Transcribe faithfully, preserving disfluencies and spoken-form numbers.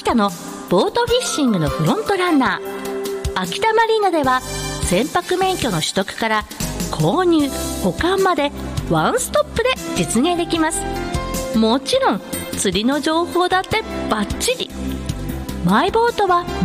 田のボートフィッシングのフロントランナー。秋田マリーナでは船舶免許の取得から購入保管までワンストップで実現できます。もちろん釣りの情報だってバッチリ。マイボートは